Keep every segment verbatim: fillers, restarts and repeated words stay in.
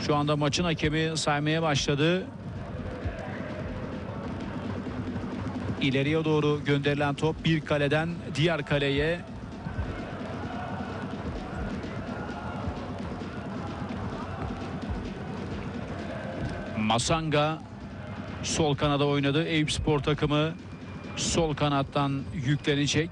Şu anda maçın hakemi saymaya başladı. İleriye doğru gönderilen top bir kaleden diğer kaleye. Masanga sol kanada oynadı. Eyüpspor takımı sol kanattan yüklenecek.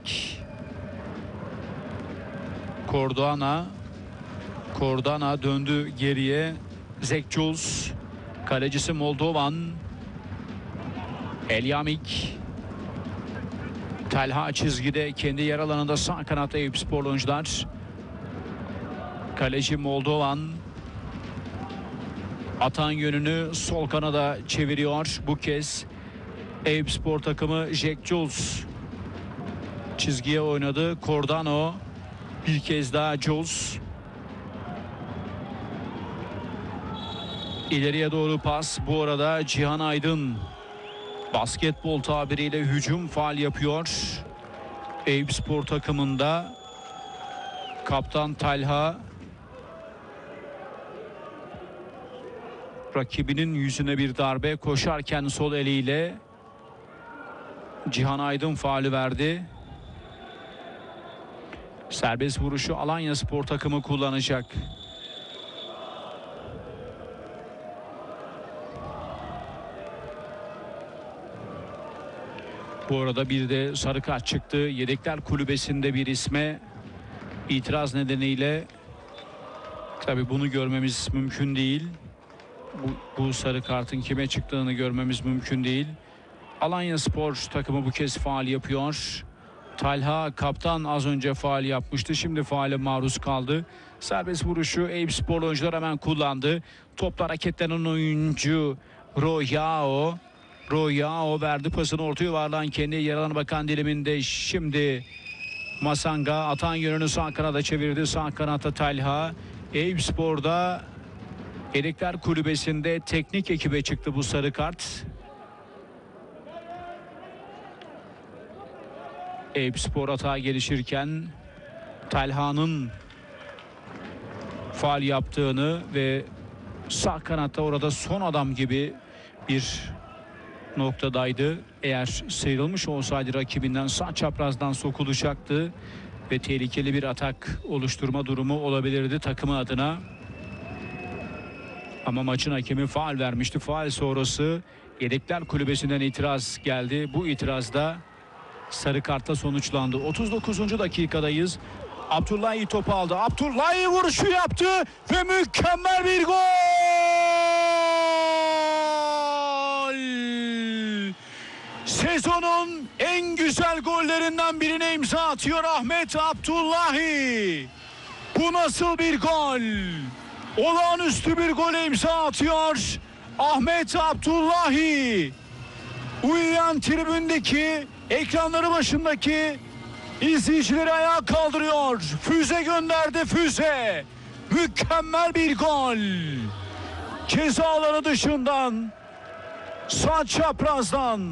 Cordana Cordana döndü geriye. Zek Jules, kalecisi Moldovan. Elyamik. Talha çizgide, kendi yer alanında sağ kanatta Eyüpspor oyuncular. Kaleci Moldovan. Atan yönünü sol kanada çeviriyor. Bu kez Eyüpspor takımı Zek Jules çizgiye oynadı. Cordano. Bir kez daha Jules. İleriye doğru pas. Bu arada Cihan Aydın basketbol tabiriyle hücum faal yapıyor. Eyüpspor takımında kaptan Talha rakibinin yüzüne bir darbe, koşarken sol eliyle Cihan Aydın faali verdi. Serbest vuruşu Alanyaspor takımı kullanacak. Bu arada bir de sarı kart çıktı. Yedekler kulübesinde bir isme itiraz nedeniyle, tabii bunu görmemiz mümkün değil. Bu, bu sarı kartın kime çıktığını görmemiz mümkün değil. Alanyaspor takımı bu kez faal yapıyor. Talha kaptan az önce faal yapmıştı. Şimdi faale maruz kaldı. Serbest vuruşu Eyüpspor oyuncular hemen kullandı. Topla hareketlenen oyuncu Royao. Royao verdi pasını orta yuvarlan kendi yer alanına bakan diliminde. Şimdi Masanga atan yönünü sağ kanada çevirdi. Sağ kanatta Talha. Eyüpspor'da Yedekler kulübesinde teknik ekibe çıktı bu sarı kart. Eyüpspor hata gelişirken Talha'nın faal yaptığını ve sağ kanatta orada son adam gibi bir noktadaydı. Eğer sıyrılmış olsaydı rakibinden sağ çaprazdan sokulacaktı ve tehlikeli bir atak oluşturma durumu olabilirdi takımı adına. Ama maçın hakemi faal vermişti. Faal sonrası Yedekler kulübesinden itiraz geldi. Bu itirazda sarı kartla sonuçlandı. otuz dokuzuncu dakikadayız. Abdullahi topu aldı. Abdullahi vuruşu yaptı ve mükemmel bir gol! Sezonun en güzel gollerinden birine imza atıyor Ahmet Abdullahi. Bu nasıl bir gol? Olağanüstü bir gole imza atıyor Ahmet Abdullahi. Uyuyan tribündeki, ekranları başındaki izleyicileri ayağa kaldırıyor. Füze gönderdi, füze. Mükemmel bir gol. Ceza alanı dışından, sağ çaprazdan.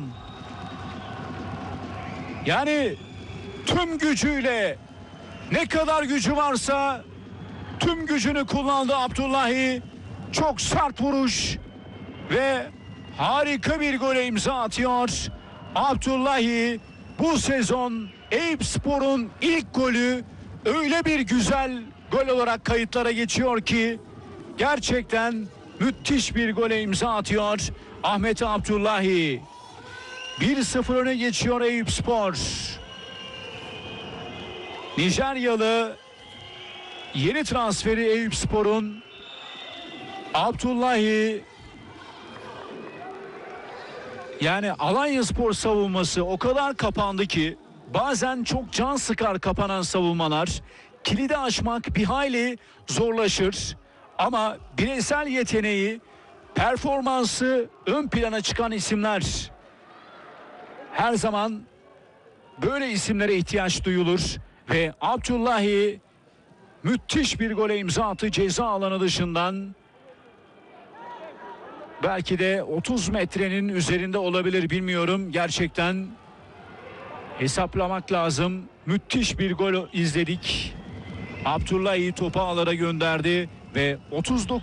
Yani tüm gücüyle, ne kadar gücü varsa tüm gücünü kullandı Abdullahi. Çok sert vuruş ve harika bir gole imza atıyor Abdullahi. Bu sezon Eyüpspor'un ilk golü öyle bir güzel gol olarak kayıtlara geçiyor ki gerçekten müthiş bir gole imza atıyor Ahmet Abdullahi. bir sıfır öne geçiyor Eyüpspor. Nijeryalı yeni transferi Eyüpspor'un Abdullahi, yani Alanyaspor savunması o kadar kapandı ki bazen çok can sıkar kapanan savunmalar. Kilidi aşmak bir hayli zorlaşır ama bireysel yeteneği, performansı ön plana çıkan isimler, her zaman böyle isimlere ihtiyaç duyulur ve Abdullahi müthiş bir gole imza attı ceza alanı dışından. Belki de otuz metrenin üzerinde olabilir, bilmiyorum. Gerçekten hesaplamak lazım. Müthiş bir gol izledik. Abdullahi topu ağlara gönderdi ve otuz dokuz